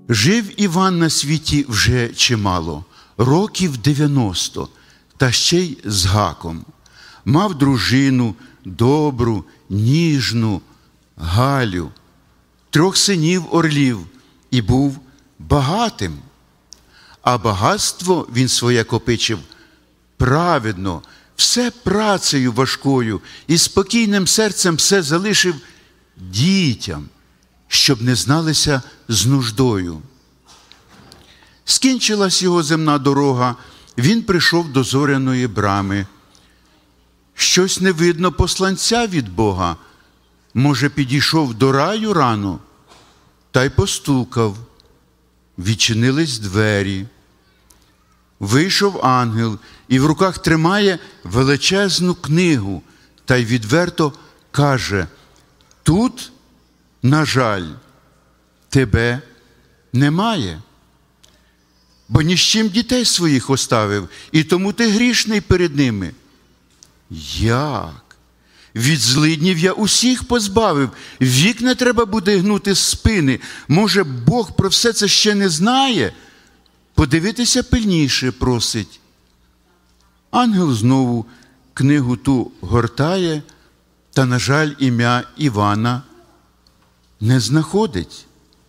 Жив Іван на світі вже чимало, років 90, та ще й з гаком. Мав дружину добру, ніжну, Галю, 3 синів орлів і був багатим. А багатство він своє копичив праведно, все працею важкою і спокійним серцем все залишив дітям, щоб не зналися з нуждою. Скінчилась його земна дорога, він прийшов до зоряної брами. Щось не видно посланця від Бога. Може, підійшов до раю рано? Та й постукав. Відчинились двері. Вийшов ангел і в руках тримає величезну книгу, та й відверто каже: «Тут, на жаль, тебе немає, бо ні з чим дітей своїх оставив, і тому ти грішний перед ними». Як? Від злиднів я усіх позбавив, вік не треба буде гнути з спини. Може, Бог про все це ще не знає? Подивитися пильніше просить. Ангел знову книгу ту гортає, та, на жаль, ім'я Івана не знаходить.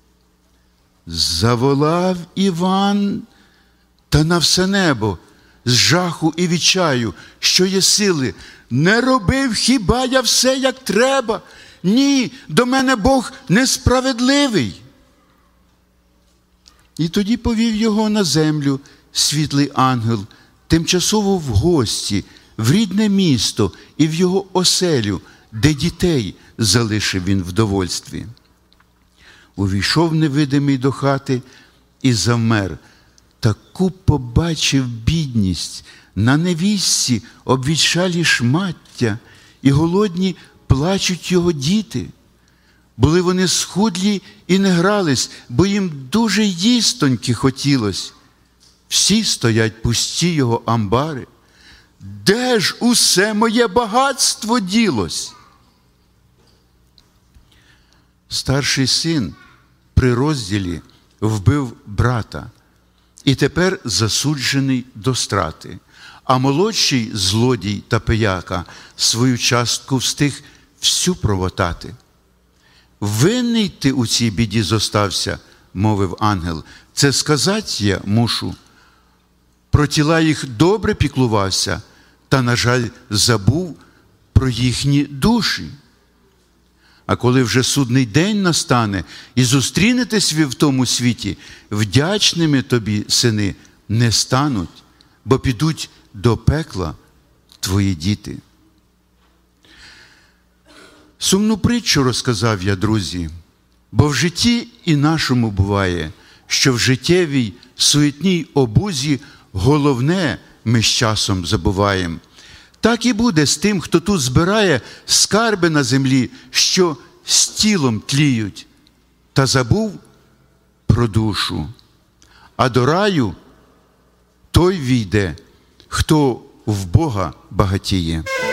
Заволав Іван та на все небо, з жаху і відчаю, що є сили: «Не робив хіба я все, як треба? Ні, до мене Бог несправедливий». І тоді повів його на землю світлий ангел, тимчасово в гості, в рідне місто і в його оселю, де дітей залишив він в довольстві. Увійшов невидимий до хати і завмер. Таку побачив бідність, на невістці обвічалі шмаття, і голодні плачуть його діти. Були вони схудлі і не грались, бо їм дуже їстоньки хотілось. Всі стоять пусті його амбари. Де ж усе моє багатство ділось? Старший син при розділі вбив брата і тепер засуджений до страти, а молодший злодій та пияка свою частку встиг всю провотати. «Винний ти у цій біді зостався», – мовив ангел, – «це сказать я мушу. Про тіла їх добре піклувався, та, на жаль, забув про їхні душі. А коли вже судний день настане і зустрінетесь ви в тому світі, вдячними тобі, сини, не стануть, бо підуть до пекла твої діти». Сумну притчу розказав я, друзі, бо в житті і нашому буває, що в життєвій суетній обузі головне ми з часом забуваємо. Так і буде з тим, хто тут збирає скарби на землі, що з тілом тліють, та забув про душу. А до раю той війде, хто в Бога багатіє.